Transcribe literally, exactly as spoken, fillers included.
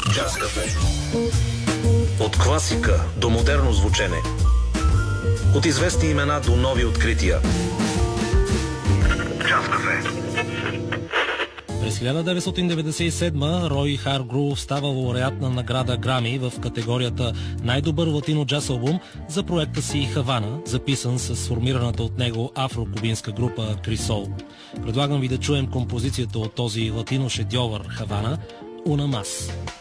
Джаз кафе. От класика до модерно звучене. От известни имена до нови открития. Джаз кафе. През хиляда деветстотин деветдесет и седма Рой Харгрув става лауреат на награда Грами в категорията най-добър латино джаз албум за проекта си Хавана, записан с сформираната от него афро-кубинска група Крисол. Предлагам ви да чуем композицията от този латино шедьовър Хавана, Una Más.